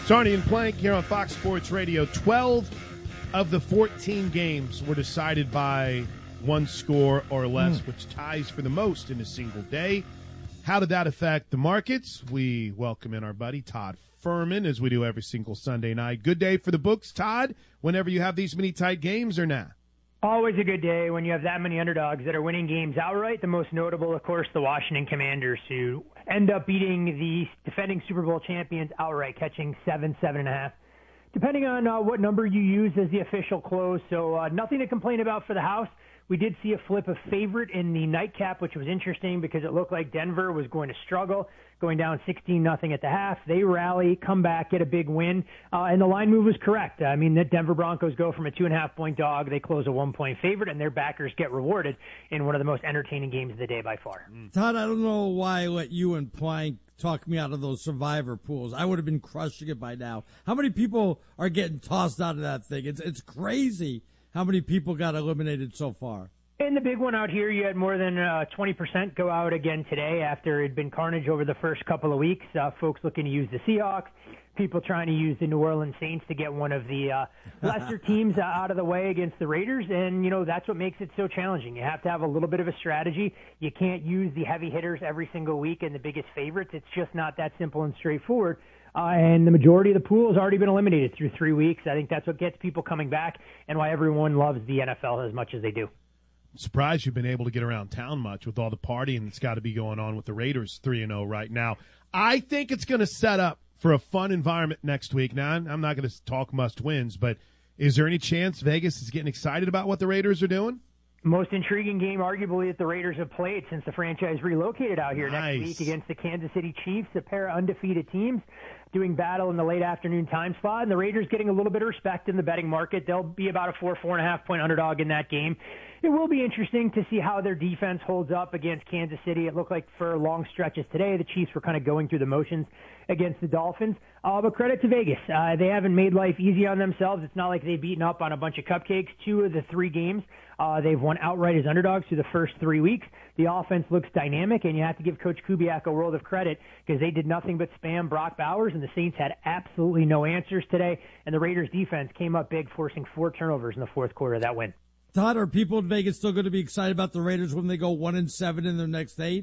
Sarni and Plank here on Fox Sports Radio. 12 of the 14 games were decided by one score or less, which ties for the most in a single day. How did that affect the markets? We welcome in our buddy Todd Fuhrman, as we do every single Sunday night. Good day for the books, Todd, whenever you have these many tight games, or not? Always a good day when you have that many underdogs that are winning games outright. The most notable, of course, the Washington Commanders, who end up beating the defending Super Bowl champions outright, catching 7.5. Depending on what number you use as the official close. So nothing to complain about for the house. We did see a flip of favorite in the nightcap, which was interesting because it looked like Denver was going to struggle, going down 16-0 at the half. They rally, come back, get a big win, and the line move was correct. I mean, the Denver Broncos go from a 2.5-point dog, they close a 1-point favorite, and their backers get rewarded in one of the most entertaining games of the day by far. Todd, I don't know why I let you and Plank talk me out of those survivor pools. I would have been crushing it by now. How many people are getting tossed out of that thing? It's crazy how many people got eliminated so far. And the big one out here, you had more than 20% go out again today after it had been carnage over the first couple of weeks. Folks looking to use the Seahawks, people trying to use the New Orleans Saints to get one of the lesser teams out of the way against the Raiders. And, you know, that's what makes it so challenging. You have to have a little bit of a strategy. You can't use the heavy hitters every single week and the biggest favorites. It's just not that simple and straightforward. And the majority of the pool has already been eliminated through 3 weeks. I think that's what gets people coming back and why everyone loves the NFL as much as they do. I'm surprised you've been able to get around town much with all the partying that's got to be going on with the Raiders 3-0 right now. I think it's going to set up for a fun environment next week. Now, I'm not going to talk must-wins, but is there any chance Vegas is getting excited about what the Raiders are doing? Most intriguing game, arguably, that the Raiders have played since the franchise relocated out here Nice. next week against the Kansas City Chiefs, a pair of undefeated teams doing battle in the late afternoon time slot, and the Raiders getting a little bit of respect in the betting market. They'll be about a 4.5-point underdog in that game. It will be interesting to see how their defense holds up against Kansas City. It looked like for long stretches today, the Chiefs were kind of going through the motions against the Dolphins. But credit to Vegas. They haven't made life easy on themselves. It's not like they've beaten up on a bunch of cupcakes. 2 of the 3 games, they've won outright as underdogs through the first 3 weeks. The offense looks dynamic, and you have to give Coach Kubiak a world of credit because they did nothing but spam Brock Bowers, and the Saints had absolutely no answers today. And the Raiders' defense came up big, forcing 4 turnovers in the fourth quarter of that win. Todd, are people in Vegas still going to be excited about the Raiders when they go 1-7 in their next 8?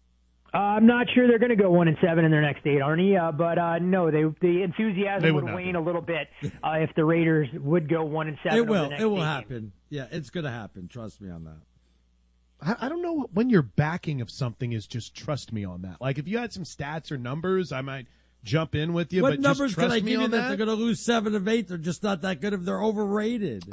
I'm not sure they're going to go 1-7 in their next 8, Arnie. But no, the enthusiasm would wane a little bit if the Raiders would go 1-7. It will. It will happen. Yeah, it's going to happen. Trust me on that. I don't know when your backing of something is just trust me on that. Like if you had some stats or numbers, I might jump in with you. What but numbers just trust can I give you that they're going to lose 7 of 8? They're just not that good if they're overrated.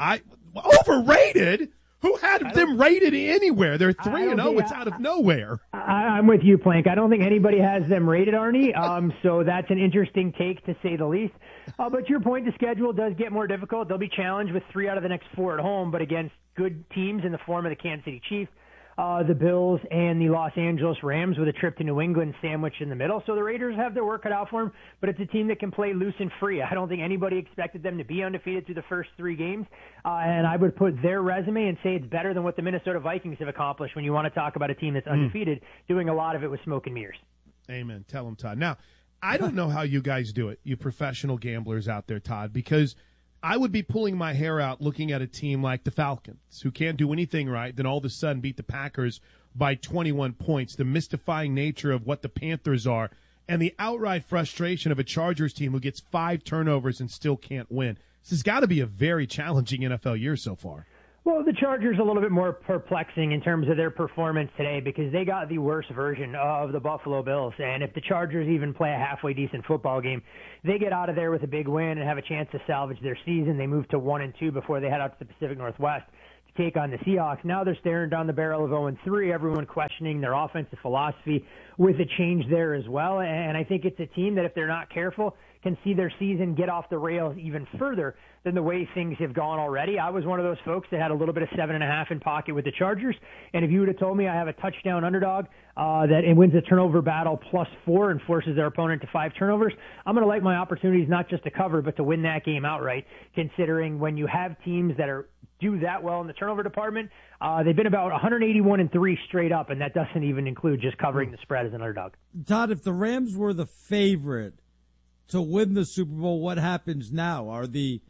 Overrated? Who had them rated anywhere? They're 3-0. It's out of nowhere. I'm with you, Plank. I don't think anybody has them rated, Arnie. So that's an interesting take, to say the least. But to your point, the schedule does get more difficult. They'll be challenged with 3 out of the next 4 at home, but against good teams in the form of the Kansas City Chiefs, the Bills, and the Los Angeles Rams, with a trip to New England sandwiched in the middle. So the Raiders have their work cut out for them, but it's a team that can play loose and free. I don't think anybody expected them to be undefeated through the first 3 games, and I would put their resume and say it's better than what the Minnesota Vikings have accomplished when you want to talk about a team that's undefeated, doing a lot of it with smoke and mirrors. Amen. Tell them, Todd. Now, I don't know how you guys do it, you professional gamblers out there, Todd, because I would be pulling my hair out looking at a team like the Falcons, who can't do anything right, then all of a sudden beat the Packers by 21 points, the mystifying nature of what the Panthers are, and the outright frustration of a Chargers team who gets 5 turnovers and still can't win. This has got to be a very challenging NFL year so far. Well, the Chargers a little bit more perplexing in terms of their performance today because they got the worst version of the Buffalo Bills. And if the Chargers even play a halfway decent football game, they get out of there with a big win and have a chance to salvage their season. They move to 1-2 before they head out to the Pacific Northwest to take on the Seahawks. Now they're staring down the barrel of 0-3, everyone questioning their offensive philosophy with a change there as well. And I think it's a team that, if they're not careful, can see their season get off the rails even further than the way things have gone already. I was one of those folks that had a little bit of 7.5 in pocket with the Chargers, and if you would have told me I have a touchdown underdog that it wins a turnover battle +4 and forces their opponent to 5 turnovers, I'm going to like my opportunities not just to cover but to win that game outright, considering when you have teams that do that well in the turnover department, they've been about 181-3 straight up, and that doesn't even include just covering the spread as an underdog. Todd, if the Rams were the favorite to win the Super Bowl, what happens now? Are the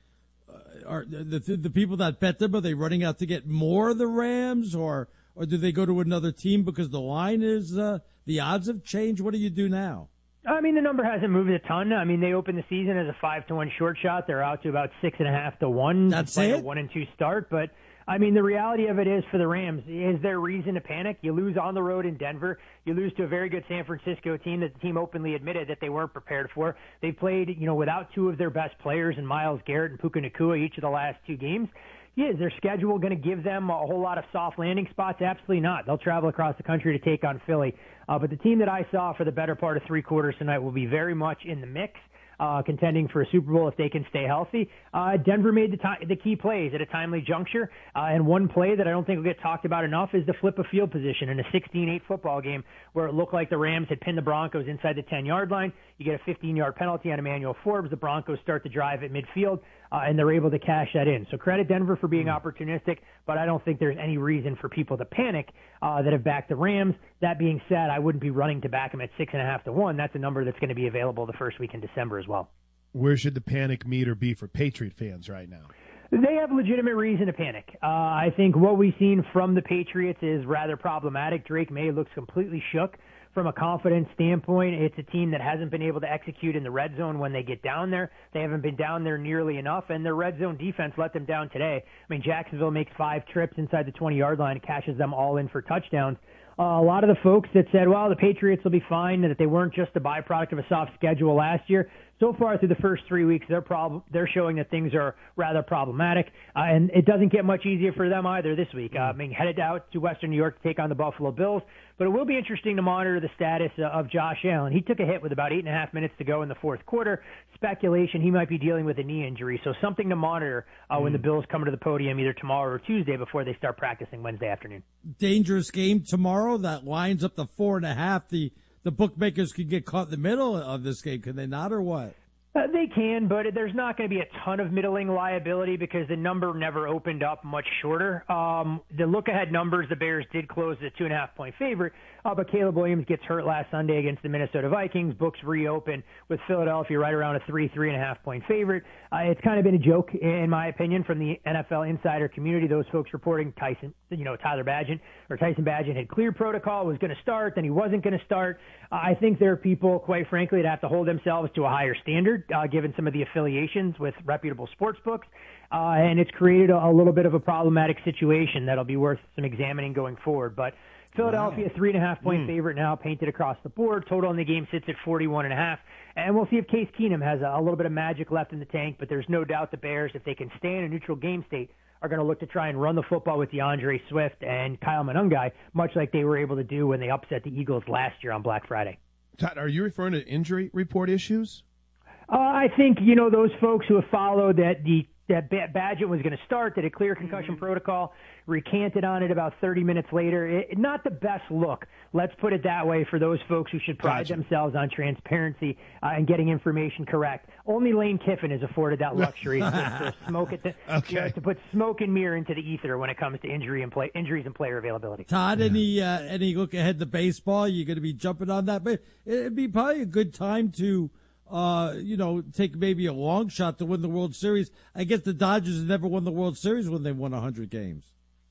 people that bet them, are they running out to get more of the Rams, or do they go to another team because the line is the odds have changed? What do you do now? I mean, the number hasn't moved a ton. I mean, they opened the season as a 5-1 short shot. They're out to about 6.5 to 1. That's it. A 1-2 start, but I mean, the reality of it is for the Rams, is there reason to panic? You lose on the road in Denver. You lose to a very good San Francisco team that the team openly admitted that they weren't prepared for. They played, without two of their best players in Myles Garrett and Puka Nacua each of the last two games. Yeah, is their schedule going to give them a whole lot of soft landing spots? Absolutely not. They'll travel across the country to take on Philly. But the team that I saw for the better part of three quarters tonight will be very much in the mix. Contending for a Super Bowl if they can stay healthy. Denver made the key plays at a timely juncture, and one play that I don't think will get talked about enough is the flip of field position in a 16-8 football game where it looked like the Rams had pinned the Broncos inside the 10-yard line. You get a 15-yard penalty on Emmanuel Forbes. The Broncos start the drive at midfield, and they're able to cash that in. So credit Denver for being opportunistic, but I don't think there's any reason for people to panic that have backed the Rams. That being said, I wouldn't be running to back them at 6.5 to 1. That's a number that's going to be available the first week in December as well. Where should the panic meter be for Patriot fans right now? They have legitimate reason to panic. I think what we've seen from the Patriots is rather problematic. Drake May looks completely shook. From a confidence standpoint, it's a team that hasn't been able to execute in the red zone when they get down there. They haven't been down there nearly enough, and their red zone defense let them down today. I mean, Jacksonville makes 5 trips inside the 20-yard line and cashes them all in for touchdowns. A lot of the folks that said, well, the Patriots will be fine, and that they weren't just a byproduct of a soft schedule last year, so far through the first 3 weeks, they're showing that things are rather problematic, and it doesn't get much easier for them either this week. I mean, headed out to Western New York to take on the Buffalo Bills, but it will be interesting to monitor the status of Josh Allen. He took a hit with about 8.5 minutes to go in the fourth quarter. Speculation he might be dealing with a knee injury, so something to monitor when the Bills come to the podium either tomorrow or Tuesday before they start practicing Wednesday afternoon. Dangerous game tomorrow. That lines up to 4.5. The bookmakers could get caught in the middle of this game, could they not, or what? They can, but there's not going to be a ton of middling liability because the number never opened up much shorter. The look-ahead numbers, the Bears did close as a 2.5-point favorite, but Caleb Williams gets hurt last Sunday against the Minnesota Vikings. Books reopen with Philadelphia right around a 3.5-point favorite. It's kind of been a joke, in my opinion, from the NFL insider community. Those folks reporting Tyson Bagent had cleared protocol, was going to start, then he wasn't going to start. I think there are people, quite frankly, that have to hold themselves to a higher standard, given some of the affiliations with reputable sports books. And it's created a little bit of a problematic situation that'll be worth some examining going forward. But Philadelphia, 3.5-point favorite now, painted across the board. Total in the game sits at 41.5. And we'll see if Case Keenum has a little bit of magic left in the tank. But there's no doubt the Bears, if they can stay in a neutral game state, are going to look to try and run the football with DeAndre Swift and Kyle Monungai, much like they were able to do when they upset the Eagles last year on Black Friday. Todd, are you referring to injury report issues? I think, those folks who have followed that Bagent was going to start, that a clear concussion protocol, recanted on it about 30 minutes later. Not the best look, let's put it that way, for those folks who should pride themselves on transparency and getting information correct. Only Lane Kiffin is afforded that luxury to put smoke and mirror into the ether when it comes to injuries and player availability. Todd, any look ahead to baseball? You're going to be jumping on that, but it'd be probably a good time to take maybe a long shot to win the World Series. I guess the Dodgers have never won the World Series when they won 100 games.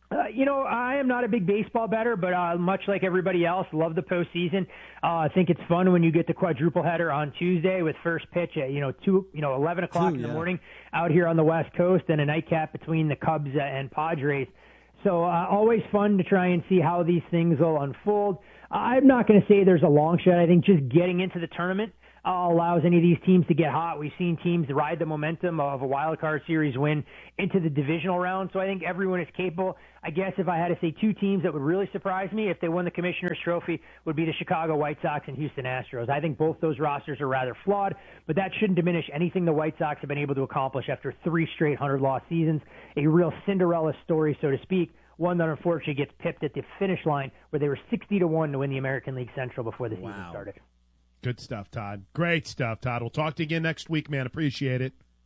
I am not a big baseball bettor, but much like everybody else, love the postseason. I think it's fun when you get the quadruple header on Tuesday with first pitch at 11 o'clock in the morning out here on the West Coast, and a nightcap between the Cubs and Padres. So always fun to try and see how these things will unfold. I'm not going to say there's a long shot. I think just getting into the tournament allows any of these teams to get hot. We've seen teams ride the momentum of a wild card series win into the divisional round, so I think everyone is capable. I guess if I had to say two teams that would really surprise me if they won the Commissioner's Trophy would be the Chicago White Sox and Houston Astros. I think both those rosters are rather flawed, but that shouldn't diminish anything the White Sox have been able to accomplish after 3 straight 100-loss seasons. A real Cinderella story, so to speak. One that unfortunately gets pipped at the finish line where they were 60 to 1 to win the American League Central before the season started. Good stuff, Todd. Great stuff, Todd. We'll talk to you again next week, man. Appreciate it.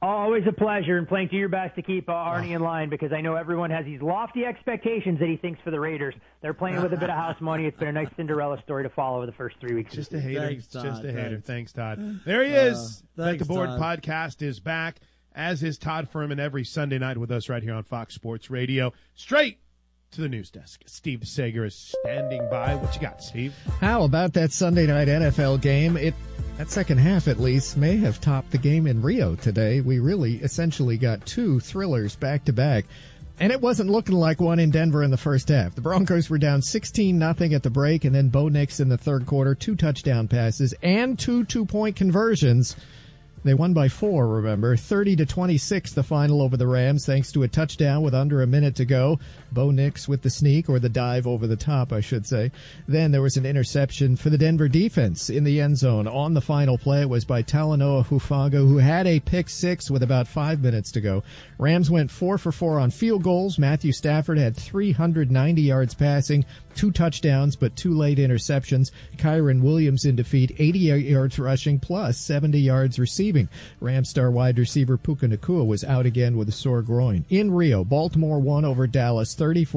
Always a pleasure, and playing to your best to keep Arnie in line, because I know everyone has these lofty expectations that he thinks for the Raiders. They're playing with a bit of house money. It's been a nice Cinderella story to follow over the first 3 weeks. Just a hater. Thanks, Todd. Just a hater. Thanks. Thanks, Todd. There he is. Bet thanks, the Board Todd. podcast is back, as is Todd Furman every Sunday night with us right here on Fox Sports Radio. Straight to the news desk. Steve DeSager is standing by. What you got, Steve? How about that Sunday night NFL game? That second half, at least, may have topped the game in Rio today. We really essentially got two thrillers back-to-back. And it wasn't looking like one in Denver in the first half. The Broncos were down 16-0 at the break, and then Bo Nix in the third quarter, 2 touchdown passes and 2 two-point conversions. They won by 4, remember. 30-26 the final over the Rams, thanks to a touchdown with under a minute to go. Bo Nix with the sneak, or the dive over the top, I should say. Then there was an interception for the Denver defense in the end zone. On the final play, it was by Talanoa Hufanga, who had a pick six with about 5 minutes to go. Rams went 4 for 4 on field goals. Matthew Stafford had 390 yards passing, 2 touchdowns, but 2 late interceptions. Kyron Williams in defeat, 88 yards rushing, plus 70 yards receiving. Rams star wide receiver Puka Nacua was out again with a sore groin. In Rio, Baltimore won over Dallas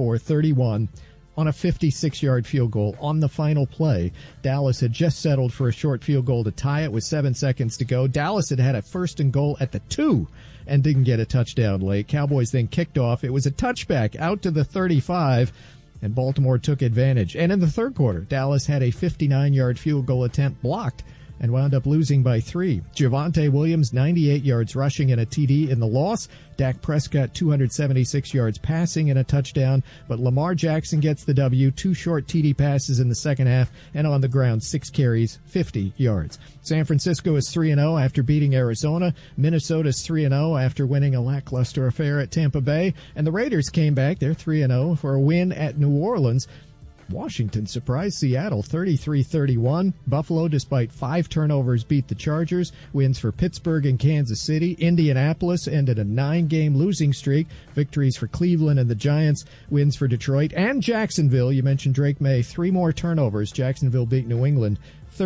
34-31 on a 56-yard field goal on the final play. Dallas had just settled for a short field goal to tie it with 7 seconds to go. Dallas had had a first and goal at the 2 and didn't get a touchdown late. Cowboys then kicked off. It was a touchback out to the 35, and Baltimore took advantage. And in the third quarter, Dallas had a 59-yard field goal attempt blocked and wound up losing by 3. Javonte Williams, 98 yards rushing and a TD in the loss. Dak Prescott, 276 yards passing and a touchdown. But Lamar Jackson gets the W, 2 short TD passes in the second half, and on the ground, 6 carries, 50 yards. San Francisco is 3-0 after beating Arizona. Minnesota's 3-0 after winning a lackluster affair at Tampa Bay. And the Raiders came back. They're 3-0 for a win at New Orleans. Washington surprised Seattle 33-31. Buffalo, despite 5 turnovers, beat the Chargers. Wins for Pittsburgh and Kansas City. Indianapolis ended a 9-game losing streak. Victories for Cleveland and the Giants. Wins for Detroit and Jacksonville. You mentioned Drake May. 3 more turnovers. Jacksonville beat New England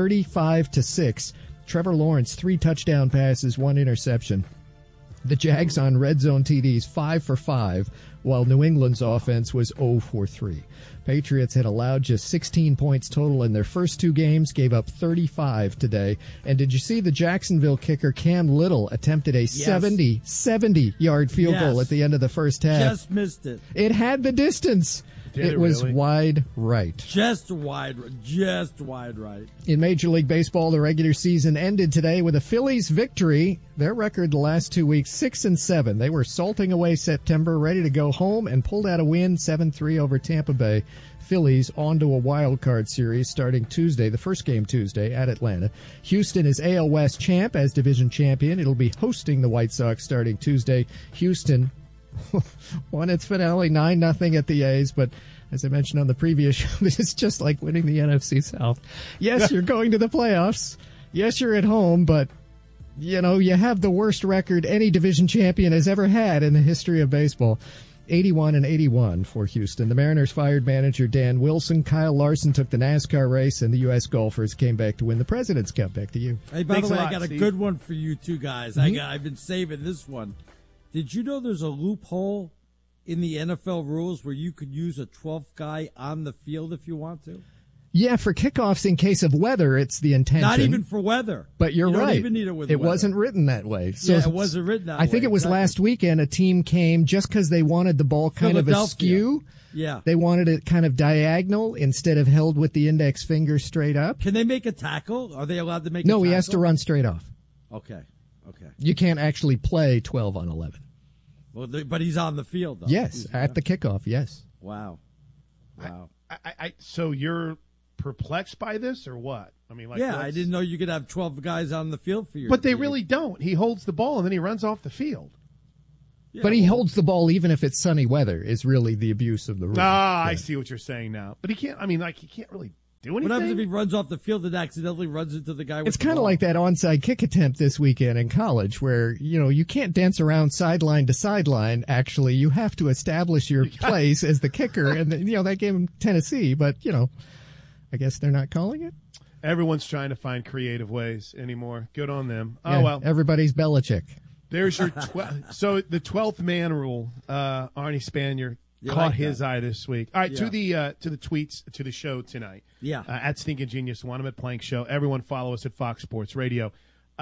35-6. Trevor Lawrence, 3 touchdown passes, 1 interception. The Jags on red zone TDs, 5 for 5, while New England's offense was 0 for 3. Patriots had allowed just 16 points total in their first 2 games, gave up 35 today. And did you see the Jacksonville kicker Cam Little attempted a 70-yard field goal at the end of the first half? Just missed it. It had the distance. It was really? Wide right. Just wide right. In Major League Baseball, the regular season ended today with a Phillies victory. Their record the last 2 weeks, 6-7. They were salting away September, ready to go home, and pulled out a win, 7-3 over Tampa Bay. Phillies onto a wild card series starting Tuesday, the first game Tuesday at Atlanta. Houston is AL West champ as division champion. It'll be hosting the White Sox starting Tuesday. Houston won its finale 9-0 at the A's, but as I mentioned on the previous show, this is just like winning the NFC South. Yes, you're going to the playoffs. Yes, you're at home, but you have the worst record any division champion has ever had in the history of baseball. 81-81 for Houston. The Mariners fired manager Dan Wilson. Kyle Larson took the NASCAR race, and the U.S. golfers came back to win the President's Cup. Back to you. Hey, by Thanks the way, a lot, I got Steve. a good one for you two guys. I've been saving this one. Did you know there's a loophole in the NFL rules where you could use a 12th guy on the field if you want to? Yeah, for kickoffs in case of weather, it's the intention. Not even for weather. But you're you right. don't even need it with it weather. wasn't written that way. So Yeah, it wasn't written that way. I think it was exactly. last weekend a team came just because they wanted the ball kind of Philadelphia. askew. Yeah. They wanted it kind of diagonal instead of held with the index finger straight up. Can they make a tackle? Are they allowed to make a tackle? No, he has to run straight off. Okay. You can't actually play 12 on 11. Well, but he's on the field, though. Yes, at the kickoff, yes. Wow. So you're perplexed by this or what? I mean, Yeah, I didn't know you could have 12 guys on the field for your But they team. really don't. He holds the ball and then he runs off the field. Yeah, But he holds the ball even if it's sunny weather is really the abuse of the rule. I see what you're saying now. But he can't really do anything. What happens if he runs off the field and accidentally runs into the guy with It's the kind of ball? like that onside kick attempt this weekend in college where, you can't dance around sideline to sideline, actually. You have to establish your place as the kicker. And, that game in Tennessee, but, I guess they're not calling it. Everyone's trying to find creative ways anymore. Good on them. Yeah, Oh, well. Everybody's Belichick. There's your so the 12th man rule. Arnie Spanier caught his eye this week. All right, to the tweets to the show tonight. Yeah, at Stinking Genius One, I'm at Plank Show. Everyone follow us at Fox Sports Radio.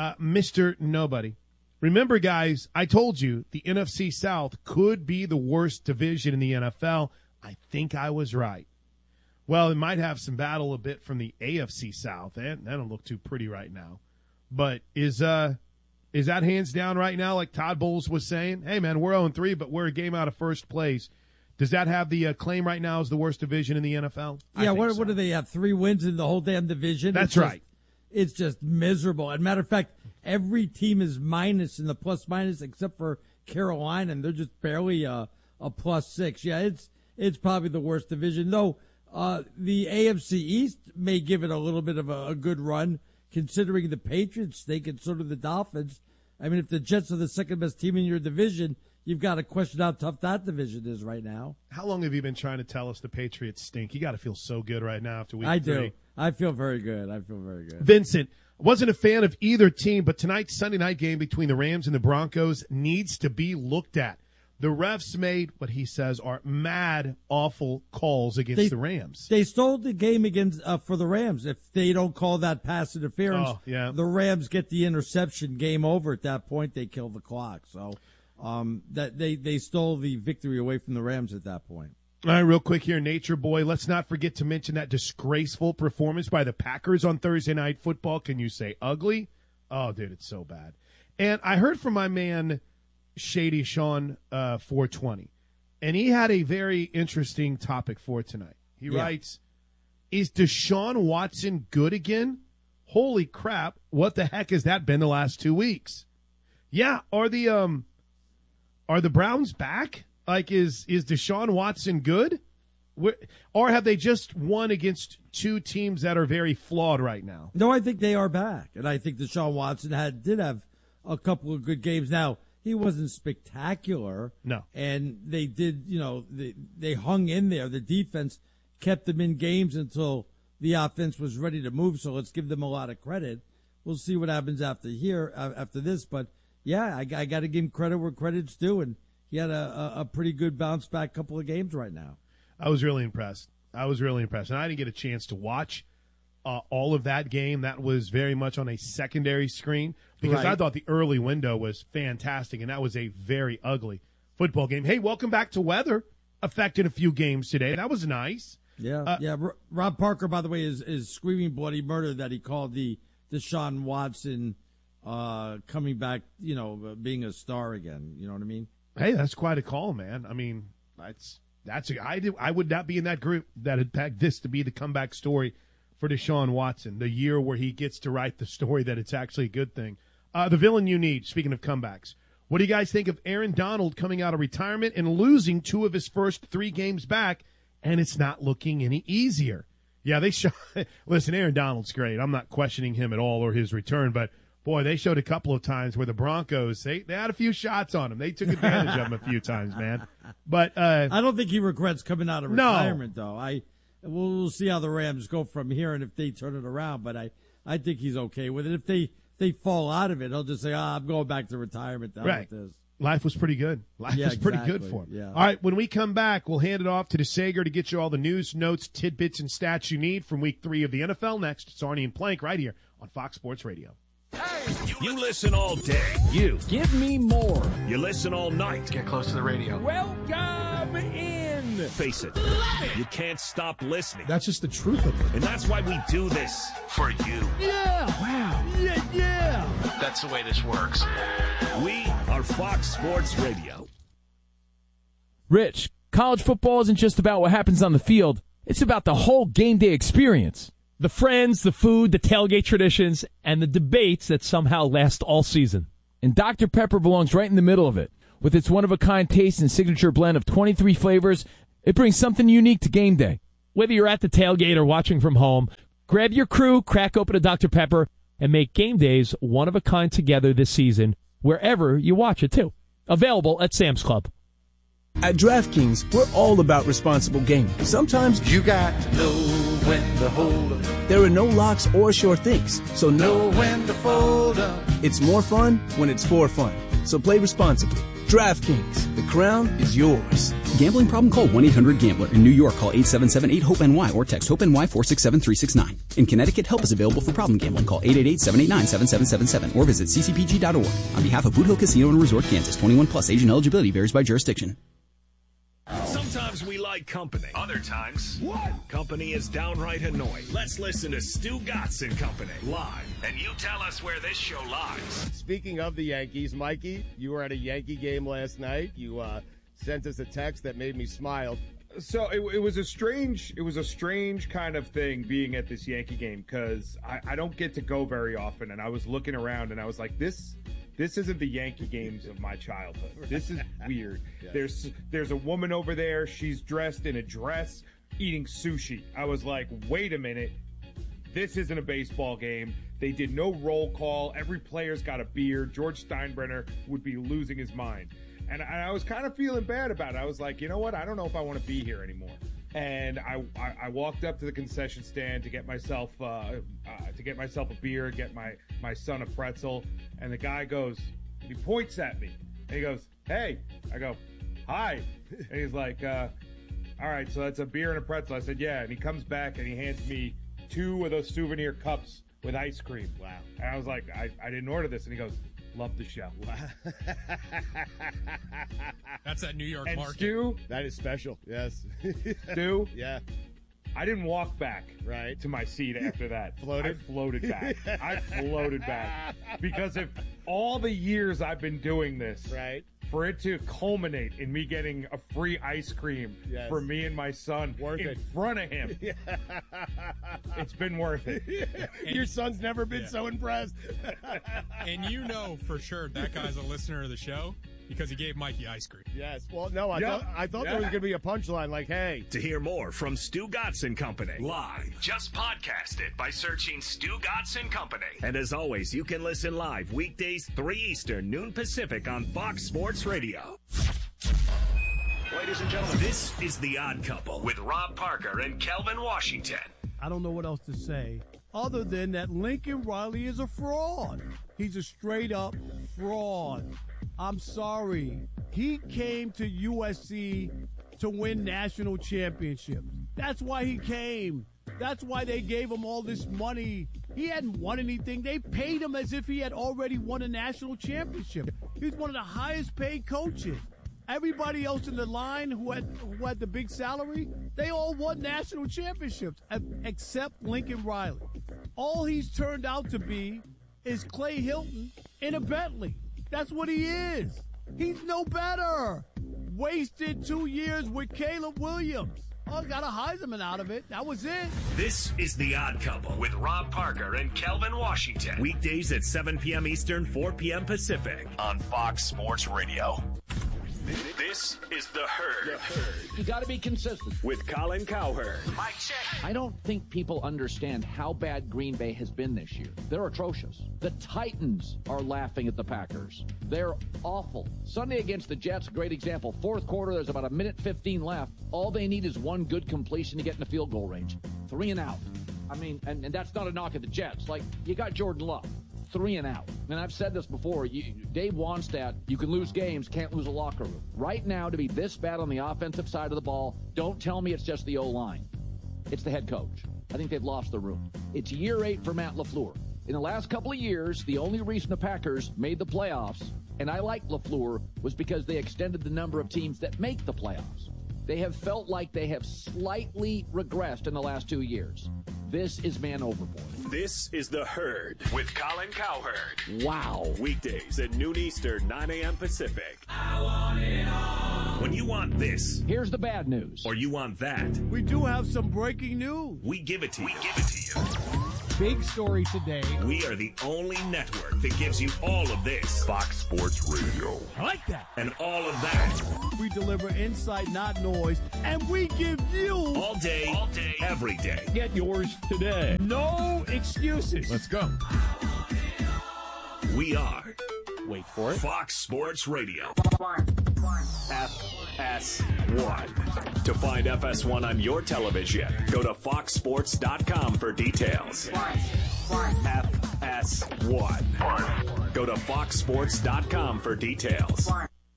Mr. Nobody. Remember, guys, I told you the NFC South could be the worst division in the NFL. I think I was right. Well, it might have some battle a bit from the AFC South. That don't look too pretty right now. But is that hands down right now, like Todd Bowles was saying? Hey, man, we're 0-3, but we're a game out of first place. Does that have the claim right now as the worst division in the NFL? Yeah, what do they have? 3 wins in the whole damn division? That's right. It's just miserable. As a matter of fact, every team is minus in the plus-minus except for Carolina, and they're just barely a +6. Yeah, it's probably the worst division, though. The AFC East may give it a little bit of a good run, considering the Patriots stink and sort of the Dolphins. I mean, if the Jets are the second-best team in your division, you've got to question how tough that division is right now. How long have you been trying to tell us the Patriots stink? You got to feel so good right now after week 3. I do. I feel very good. Vincent, wasn't a fan of either team, but tonight's Sunday night game between the Rams and the Broncos needs to be looked at. The refs made what he says are mad, awful calls against the Rams. They stole the game against for the Rams. If they don't call that pass interference, the Rams get the interception. Game over at that point. They kill the clock. So that they stole the victory away from the Rams at that point. All right, real quick here, Nature Boy. Let's not forget to mention that disgraceful performance by the Packers on Thursday Night Football. Can you say ugly? Oh, dude, it's so bad. And I heard from my man Shady Sean 420, and he had a very interesting topic for tonight. He writes, is Deshaun Watson good again? Holy crap, what the heck has that been the last 2 weeks? Yeah, are the Browns back? Like, is Deshaun Watson good? Or have they just won against 2 teams that are very flawed right now? No, I think they are back, and I think Deshaun Watson did have a couple of good games. Now, he wasn't spectacular. No. And they did, they hung in there. The defense kept them in games until the offense was ready to move, so let's give them a lot of credit. We'll see what happens after this. But, yeah, I got to give him credit where credit's due, and he had a pretty good bounce-back couple of games right now. I was really impressed. And I didn't get a chance to watch all of that game. That was very much on a secondary screen because I thought the early window was fantastic, and that was a very ugly football game. Hey, welcome back to weather. Affected a few games today. That was nice. Yeah. Rob Parker, by the way, is screaming bloody murder that he called the Deshaun Watson coming back, being a star again. You know what I mean? Hey, that's quite a call, man. I mean, I would not be in that group that had pegged this to be the comeback story for Deshaun Watson, the year where he gets to write the story that it's actually a good thing. The villain you need, speaking of comebacks. What do you guys think of Aaron Donald coming out of retirement and losing 2 of his first 3 games back, and it's not looking any easier? Yeah, listen, Aaron Donald's great. I'm not questioning him at all or his return, but boy, they showed a couple of times where the Broncos, they had a few shots on him. They took advantage of him a few times, man. But I don't think he regrets coming out of retirement, though. We'll see how the Rams go from here and if they turn it around, but I think he's okay with it. If they fall out of it, he'll just say, I'm going back to retirement. Right. With this. Life was pretty good. Life was pretty good for him. Yeah. All right, when we come back, we'll hand it off to DeSager to get you all the news, notes, tidbits, and stats you need from Week 3 of the NFL. Next, it's Arnie and Plank right here on Fox Sports Radio. Hey, you listen all day. You give me more. You listen all night. Get close to the radio. Welcome in. Face it, you can't stop listening. That's just the truth of it. And that's why we do this for you. Yeah. Wow. Yeah. That's the way this works. We are Fox Sports Radio. Rich, college football isn't just about what happens on the field. It's about the whole game day experience. The friends, the food, the tailgate traditions, and the debates that somehow last all season. And Dr. Pepper belongs right in the middle of it. With its one-of-a-kind taste and signature blend of 23 flavors, it brings something unique to game day. Whether you're at the tailgate or watching from home, grab your crew, crack open a Dr. Pepper, and make game days one-of-a-kind together this season, wherever you watch it, too. Available at Sam's Club. At DraftKings, we're all about responsible gaming. Sometimes you got to know when to hold up. There are no locks or sure things, so know when to fold up. It's more fun when it's for fun. So play responsibly. DraftKings, the crown is yours. Gambling problem? Call 1-800-GAMBLER. In New York, call 877-8-HOPE-NY or text HOPE-NY 467-369. In Connecticut, help is available for problem gambling. Call 888-789-7777 or visit ccpg.org. On behalf of Boot Hill Casino and Resort, Kansas, 21 plus. Age and eligibility varies by jurisdiction. Sometimes we like company. Other times, company is downright annoying. Let's listen to Stu Gatz and Company live, and you tell us where this show lies. Speaking of the Yankees, Mikey, you were at a Yankee game last night. You sent us a text that made me smile. So it was a strange kind of thing being at this Yankee game because I don't get to go very often, and I was looking around and I was like, this isn't the Yankee games of my childhood. This is weird. Yeah. There's a woman over there. She's dressed in a dress eating sushi. I was like, wait a minute. This isn't a baseball game. They did no roll call. Every player's got a beard. George Steinbrenner would be losing his mind. And I was kind of feeling bad about it. I was like, you know what? I don't know if I want to be here anymore. And I walked up to the concession stand to get myself a beer, get my son a pretzel, and the guy goes, he points at me, and he goes, "Hey." I go, "Hi." And he's like, "All right, so that's a beer and a pretzel." I said, "Yeah." And he comes back and he hands me 2 of those souvenir cups with ice cream. Wow. And I was like, I didn't order this. And he goes, "Love the show." Wow. That's that New York and market. Stu, that is special. Yes. Stu, yeah. I didn't walk back to my seat after that. I floated back. I floated back. Because if all the years I've been doing this, for it to culminate in me getting a free ice cream for me and my son in front of him, it's been worth it. Your son's never been so impressed. And you know for sure that guy's a listener of the show because he gave Mikey ice cream. Yes. Well, no, I thought there was going to be a punchline like, hey. To hear more from Stu Gatz and Company live, just podcast it by searching Stu Gatz and Company. And as always, you can listen live weekdays 3 Eastern, noon Pacific on Fox Sports Radio. Ladies and gentlemen, this is The Odd Couple with Rob Parker and Kelvin Washington. I don't know what else to say other than that Lincoln Riley is a fraud. He's a straight-up fraud. I'm sorry. He came to USC to win national championships. That's why he came. That's why they gave him all this money. He hadn't won anything. They paid him as if he had already won a national championship. He's one of the highest paid coaches. Everybody else in the line who had the big salary, they all won national championships, except Lincoln Riley. All he's turned out to be is Clay Hilton in a Bentley. That's what he is. He's no better. Wasted 2 years with Caleb Williams. Oh, got a Heisman out of it. That was it. This is The Odd Couple with Rob Parker and Kelvin Washington. Weekdays at 7 p.m. Eastern, 4 p.m. Pacific on Fox Sports Radio. This is The Herd. You got to be consistent. With Colin Cowherd. Mike check. I don't think people understand how bad Green Bay has been this year. They're atrocious. The Titans are laughing at the Packers. They're awful. Sunday against the Jets, great example. Fourth quarter, there's about 1:15 left. All they need is one good completion to get in the field goal range. 3 and out. I mean, and that's not a knock at the Jets. Like, you got Jordan Love. 3 and out. And I've said this before. Dave Wannstedt, you can lose games, can't lose a locker room. Right now, to be this bad on the offensive side of the ball, don't tell me it's just the O-line. It's the head coach. I think they've lost the room. It's year 8 for Matt LaFleur. In the last couple of years, the only reason the Packers made the playoffs, and I like LaFleur, was because they extended the number of teams that make the playoffs. They have felt like they have slightly regressed in the last 2 years. This is man overboard. This is The Herd with Colin Cowherd. Wow. Weekdays at noon Eastern, 9 a.m. Pacific. I want it all. When you want this. Here's the bad news. Or you want that. We do have some breaking news. We give it to you. Big story today. We are the only network that gives you all of this. Fox Sports Radio. I like that. And all of that. We deliver insight, not noise. And we give you... All day, every day. Get yours today. No excuses. Let's go. We are... Wait for it. Fox Sports Radio. FS1. To find FS1 on your television, go to foxsports.com for details. FS1. FS1. Go to foxsports.com for details.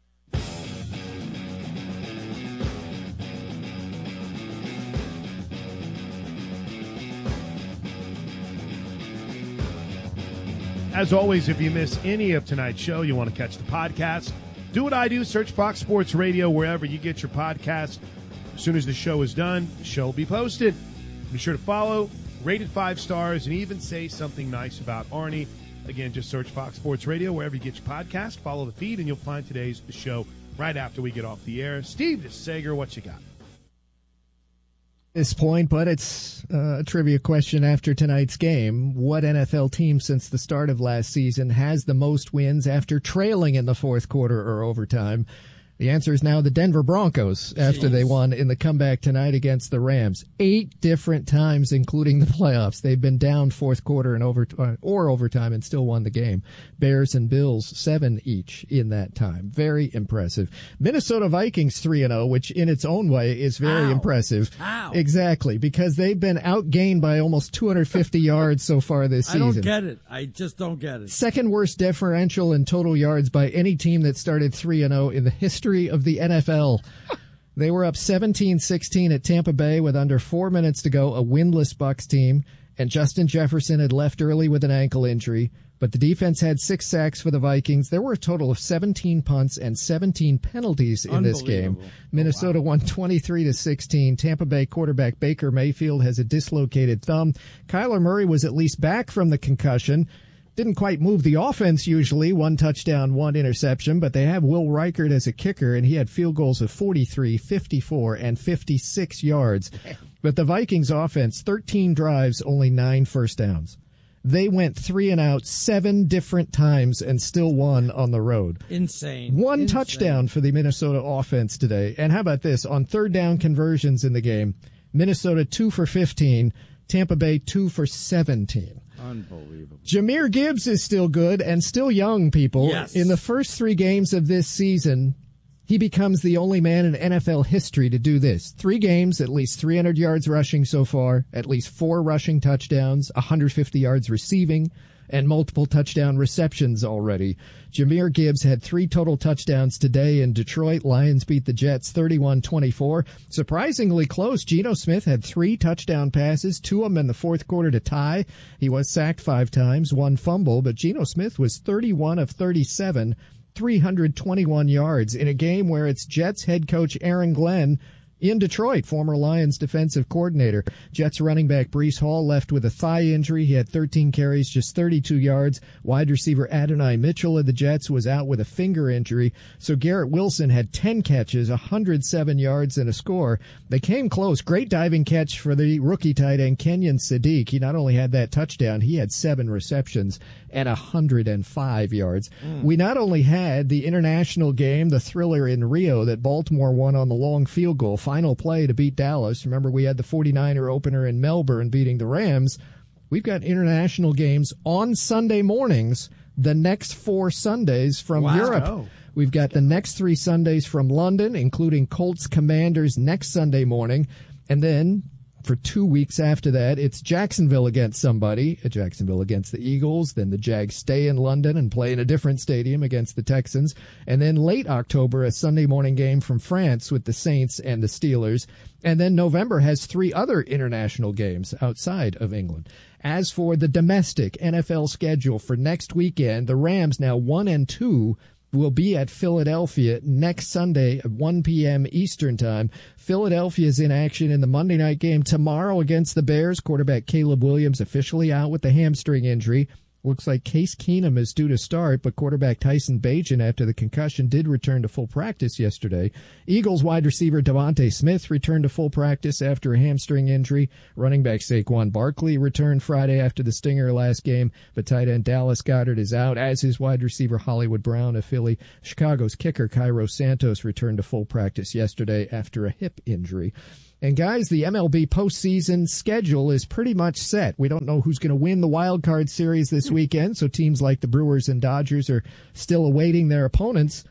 As always, if you miss any of tonight's show, you want to catch the podcast, do what I do, search Fox Sports Radio wherever you get your podcast. As soon as the show is done, the show will be posted. Be sure to follow, rate it 5 stars, and even say something nice about Arnie. Again, just search Fox Sports Radio wherever you get your podcast, follow the feed, and you'll find today's show right after we get off the air. Steve DeSager, what you got? This point, but it's a trivia question after tonight's game. What NFL team since the start of last season has the most wins after trailing in the fourth quarter or overtime? The answer is now the Denver Broncos after they won in the comeback tonight against the Rams. 8 different times, including the playoffs. They've been down fourth quarter and overtime and still won the game. Bears and Bills, 7 each in that time. Very impressive. Minnesota Vikings 3-0, which in its own way is very impressive. Ow. Exactly, because they've been outgained by almost 250 yards so far this season. I don't get it. I just don't get it. Second worst differential in total yards by any team that started 3-0 in the history of the NFL. They were up 17-16 at Tampa Bay with under 4 minutes to go, a winless Bucs team, and Justin Jefferson had left early with an ankle injury, but the defense had 6 sacks for the Vikings. There were a total of 17 punts and 17 penalties in this game. Minnesota won 23-16. Tampa Bay quarterback Baker Mayfield has a dislocated thumb. Kyler Murray was at least back from the concussion. Didn't quite move the offense usually, 1 touchdown, 1 interception, but they have Will Reichert as a kicker, and he had field goals of 43, 54, and 56 yards. But the Vikings offense, 13 drives, only 9 first downs. They went 3 and out 7 different times and still won on the road. Insane. 1 touchdown for the Minnesota offense today. And how about this? On third down conversions in the game, Minnesota 2 for 15, Tampa Bay 2 for 17. Unbelievable. Jahmyr Gibbs is still good and still young, people. Yes. In the first 3 games of this season, he becomes the only man in NFL history to do this. 3 games, at least 300 yards rushing so far, at least 4 rushing touchdowns, 150 yards receiving, and multiple touchdown receptions already. Jahmyr Gibbs had 3 total touchdowns today in Detroit. Lions beat the Jets 31-24. Surprisingly close. Geno Smith had 3 touchdown passes, 2 of them in the fourth quarter to tie. He was sacked 5 times, 1 fumble, but Geno Smith was 31 of 37, 321 yards in a game where it's Jets head coach Aaron Glenn in Detroit, former Lions defensive coordinator. Jets running back Breece Hall left with a thigh injury. He had 13 carries, just 32 yards. Wide receiver Adonai Mitchell of the Jets was out with a finger injury. So Garrett Wilson had 10 catches, 107 yards, and a score. They came close. Great diving catch for the rookie tight end Kenyon Sadiq. He not only had that touchdown, he had 7 receptions and 105 yards. We not only had the international game, the thriller in Rio that Baltimore won on the long field goal, final play to beat Dallas. Remember, we had the 49er opener in Melbourne beating the Rams. We've got international games on Sunday mornings, the next 4 Sundays from Europe. We've got the next 3 Sundays from London, including Colts Commanders next Sunday morning. And then for 2 weeks after that, it's Jacksonville against somebody, Jacksonville against the Eagles. Then the Jags stay in London and play in a different stadium against the Texans. And then late October, a Sunday morning game from France with the Saints and the Steelers. And then November has 3 other international games outside of England. As for the domestic NFL schedule for next weekend, the Rams, now 1-2, will be at Philadelphia next Sunday at 1 p.m. Eastern Time. Philadelphia's in action in the Monday night game tomorrow against the Bears. Quarterback Caleb Williams officially out with the hamstring injury. Looks like Case Keenum is due to start, but quarterback Tyson Bagent, after the concussion, did return to full practice yesterday. Eagles wide receiver Devontae Smith returned to full practice after a hamstring injury. Running back Saquon Barkley returned Friday after the stinger last game, but tight end Dallas Goedert is out, as is wide receiver Hollywood Brown of Philly. Chicago's kicker Cairo Santos returned to full practice yesterday after a hip injury. And guys, the MLB postseason schedule is pretty much set. We don't know who's going to win the wild card series this weekend, so teams like the Brewers and Dodgers are still awaiting their opponents.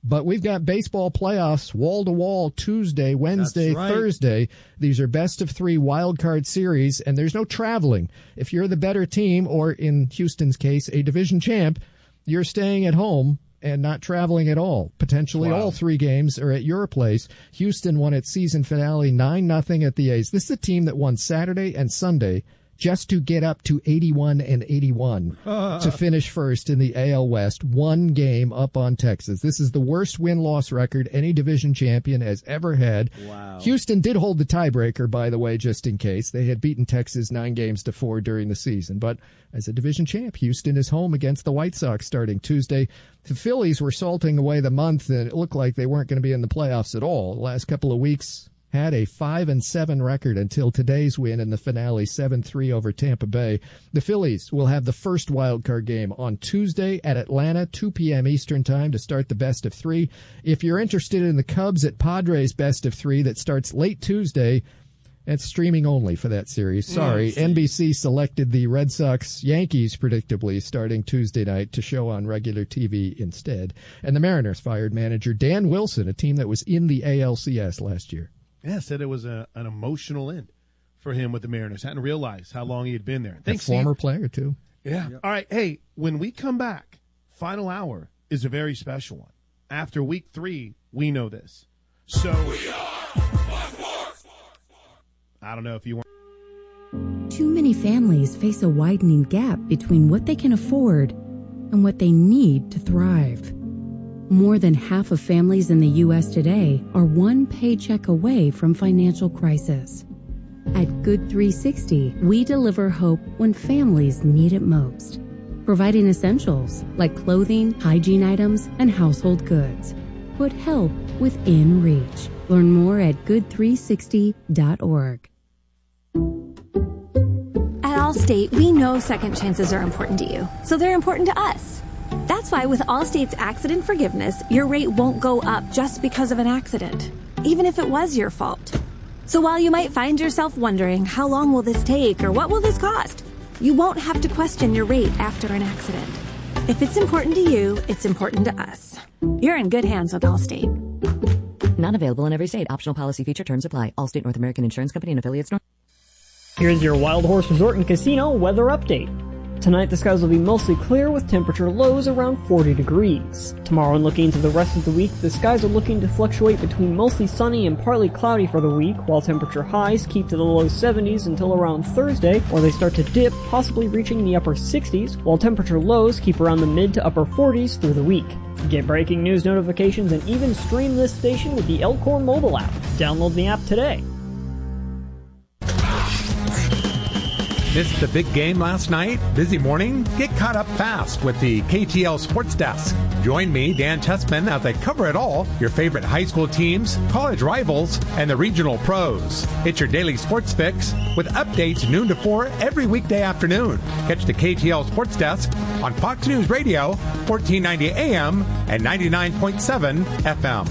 But we've got baseball playoffs wall-to-wall Tuesday, Wednesday, Thursday. These are best-of-3 wild-card series, and there's no traveling. If you're the better team, or in Houston's case, a division champ, you're staying at home and not traveling at all. Potentially all 3 games are at your place. Houston won its season finale 9-0 at the A's. This is a team that won Saturday and Sunday just to get up to 81-81 to finish first in the AL West, 1 game up on Texas. This is the worst win-loss record any division champion has ever had. Wow. Houston did hold the tiebreaker, by the way, just in case. They had beaten Texas 9-4 during the season. But as a division champ, Houston is home against the White Sox starting Tuesday. The Phillies were salting away the month, and it looked like they weren't going to be in the playoffs at all. The last couple of weeks had a 5-7 record until today's win in the finale, 7-3 over Tampa Bay. The Phillies will have the first wildcard game on Tuesday at Atlanta, 2 p.m. Eastern time to start the best-of-3. If you're interested in the Cubs at Padres best-of-3 that starts late Tuesday, it's streaming only for that series. Sorry, NBC selected the Red Sox-Yankees, predictably, starting Tuesday night to show on regular TV instead. And the Mariners fired manager Dan Wilson, a team that was in the ALCS last year. Yeah, said it was an emotional end for him with the Mariners. Hadn't realized how long he had been there. Thanks, former Steve. Player, too. Yeah. Yep. All right. Hey, when we come back, final hour is a very special one. After week 3, we know this. So, I don't know if you want. Too many families face a widening gap between what they can afford and what they need to thrive. More than half of families in the U.S. today are one paycheck away from financial crisis. At Good 360, we deliver hope when families need it most, providing essentials like clothing, hygiene items, and household goods. Put help within reach. Learn more at good360.org. At Allstate, we know second chances are important to you, so they're important to us. That's why with Allstate's accident forgiveness, your rate won't go up just because of an accident, even if it was your fault. So while you might find yourself wondering, how long will this take or what will this cost? You won't have to question your rate after an accident. If it's important to you, it's important to us. You're in good hands with Allstate. Not available in every state. Optional policy feature terms apply. Allstate North American Insurance Company and affiliates. Here's your Wild Horse Resort and Casino weather update. Tonight, the skies will be mostly clear with temperature lows around 40 degrees. Tomorrow and looking into the rest of the week, the skies are looking to fluctuate between mostly sunny and partly cloudy for the week, while temperature highs keep to the low 70s until around Thursday, where they start to dip, possibly reaching the upper 60s, while temperature lows keep around the mid to upper 40s through the week. Get breaking news notifications and even stream this station with the Elkhorn mobile app. Download the app today. Missed the big game last night? Busy morning? Get caught up fast with the KTL Sports Desk. Join me, Dan Tessman, as I cover it all, your favorite high school teams, college rivals, and the regional pros. It's your daily sports fix with updates noon to 4 every weekday afternoon. Catch the KTL Sports Desk on Fox News Radio, 1490 AM and 99.7 FM.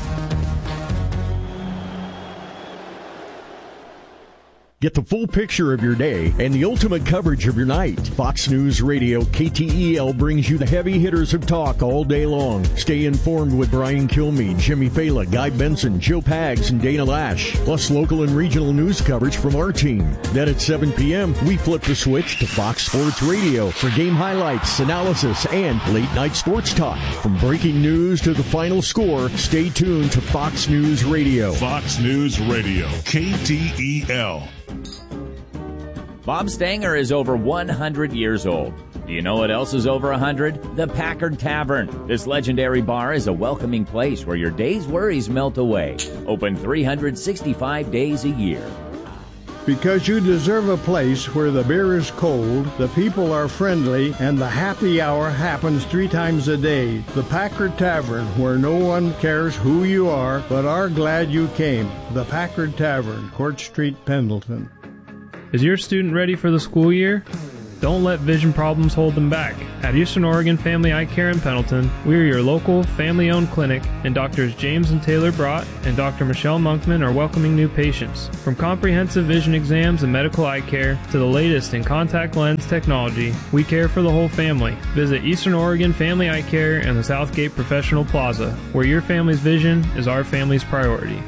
Get the full picture of your day and the ultimate coverage of your night. Fox News Radio KTEL brings you the heavy hitters of talk all day long. Stay informed with Brian Kilmeade, Jimmy Fala, Guy Benson, Joe Pags, and Dana Lash. Plus local and regional news coverage from our team. Then at 7 p.m., we flip the switch to Fox Sports Radio for game highlights, analysis, and late-night sports talk. From breaking news to the final score, stay tuned to Fox News Radio. Fox News Radio, KTEL. Bob Stanger is over 100 years old. Do you know what else is over 100? The Packard Tavern. This legendary bar is a welcoming place where your day's worries melt away. Open 365 days a year. Because you deserve a place where the beer is cold, the people are friendly, and the happy hour happens 3 times a day. The Packard Tavern, where no one cares who you are, but are glad you came. The Packard Tavern, Court Street, Pendleton. Is your student ready for the school year? Don't let vision problems hold them back. At Eastern Oregon Family Eye Care in Pendleton, we are your local family-owned clinic, and Doctors James and Taylor Brott and Dr. Michelle Monkman are welcoming new patients. From comprehensive vision exams and medical eye care to the latest in contact lens technology, we care for the whole family. Visit Eastern Oregon Family Eye Care in the Southgate Professional Plaza, where your family's vision is our family's priority.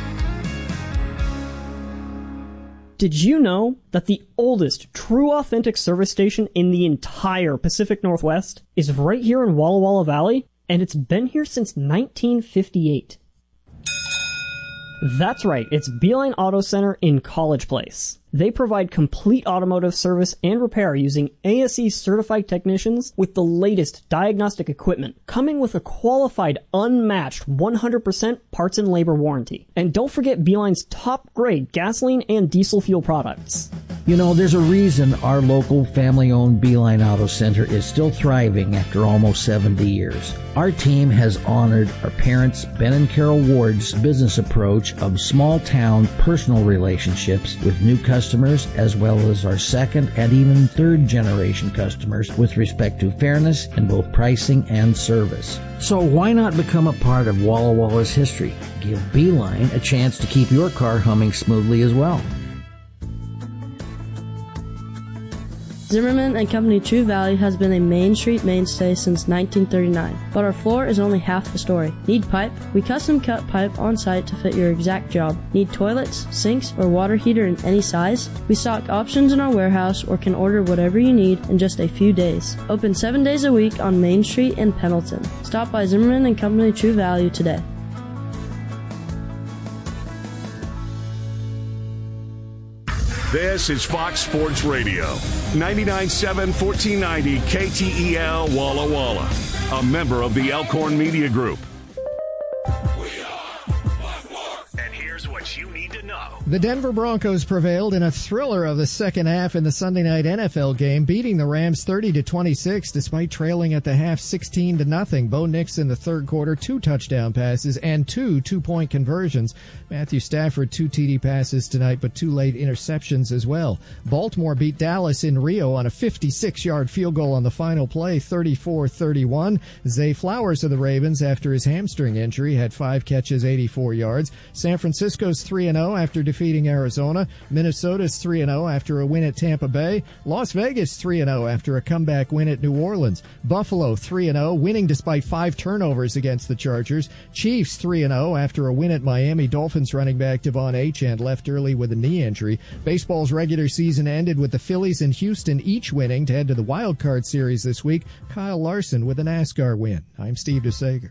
Did you know that the oldest true authentic service station in the entire Pacific Northwest is right here in Walla Walla Valley? And it's been here since 1958. That's right, it's Beeline Auto Center in College Place. They provide complete automotive service and repair using ASE certified technicians with the latest diagnostic equipment, coming with a qualified, unmatched 100% parts and labor warranty. And don't forget Beeline's top grade gasoline and diesel fuel products. You know, there's a reason our local family-owned Beeline Auto Center is still thriving after almost 70 years. Our team has honored our parents, Ben and Carol Ward's business approach of small-town personal relationships with new customers, as well as our second and even third generation customers with respect to fairness in both pricing and service. So why not become a part of Walla Walla's history? Give Beeline a chance to keep your car humming smoothly as well. Zimmerman & Company True Value has been a Main Street mainstay since 1939, but our floor is only half the story. Need pipe? We custom cut pipe on site to fit your exact job. Need toilets, sinks, or water heater in any size? We stock options in our warehouse or can order whatever you need in just a few days. Open 7 days a week on Main Street in Pendleton. Stop by Zimmerman & Company True Value today. This is Fox Sports Radio, 99.7 1490 KTEL Walla Walla, a member of the Elkhorn Media Group. And here's what you need to know. The Denver Broncos prevailed in a thriller of the second half in the Sunday night NFL game, beating the Rams 30-26 despite trailing at the half 16-0. Bo Nix in the third quarter, 2 touchdown passes and 2 two-point conversions. Matthew Stafford, 2 TD passes tonight, but 2 late interceptions as well. Baltimore beat Dallas in Rio on a 56-yard field goal on the final play, 34-31. Zay Flowers of the Ravens, after his hamstring injury, had 5 catches, 84 yards. San Francisco's 3-0 after defeating Arizona. Minnesota's 3-0 after a win at Tampa Bay. Las Vegas 3-0 after a comeback win at New Orleans. Buffalo 3-0, winning despite 5 turnovers against the Chargers. Chiefs 3-0 after a win at Miami. Dolphins running back Devon Achane left early with a knee injury. Baseball's regular season ended with the Phillies and Houston each winning to head to the wild card series this week. Kyle Larson with a NASCAR win. I'm Steve DeSager.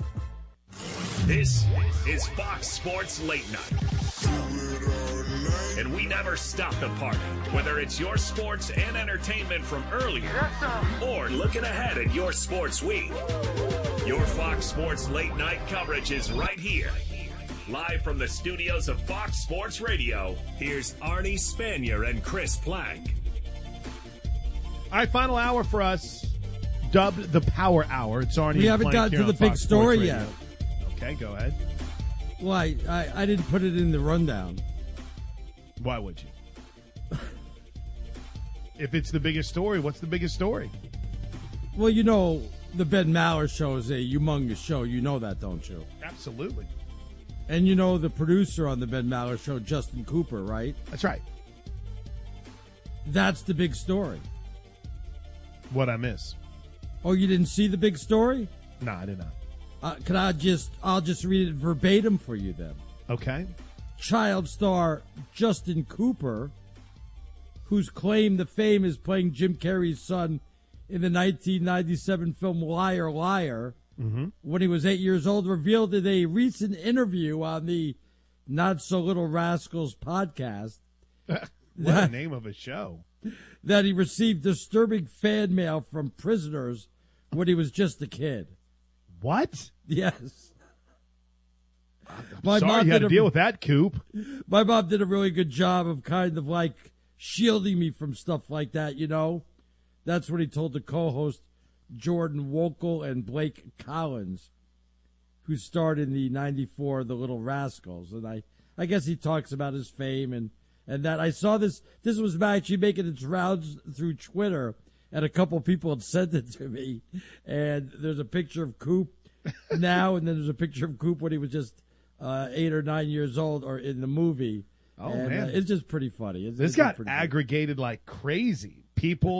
This is Fox Sports Late Night. And we never stop the party, whether it's your sports and entertainment from earlier or looking ahead at your sports week. Your Fox Sports Late Night coverage is right here. Live from the studios of Fox Sports Radio, here's Arnie Spanier and Chris Plank. All right, final hour for us, dubbed the Power Hour. It's Arnie. We haven't gotten to the big story yet. Okay, go ahead. Well, I didn't put it in the rundown. Why would you? If it's the biggest story, what's the biggest story? Well, you know, the Ben Maller show is a humongous show. You know that, don't you? Absolutely. And you know the producer on the Ben Maller show, Justin Cooper, right? That's right. That's the big story. What I miss? Oh, you didn't see the big story? No, I did not. I'll just read it verbatim for you then. Okay. Child star Justin Cooper, whose claim to fame is playing Jim Carrey's son in the 1997 film Liar, Liar, when he was 8 years old, revealed in a recent interview on the Not So Little Rascals podcast what the name of a show. That he received disturbing fan mail from prisoners when he was just a kid. What? Yes. I'm sorry you had to deal with that, Coop. My mom did a really good job of kind of like shielding me from stuff like that, you know? That's what he told the co-host Jordan Wokel and Blake Collins, who starred in the 94 The Little Rascals. And I guess he talks about his fame and And that I saw this was actually making its rounds through Twitter, and a couple people had sent it to me. And there's a picture of Coop now, and then there's a picture of Coop when he was just 8 or 9 years old, or in the movie. Oh, and, man. it's just pretty funny. This got aggregated like crazy. People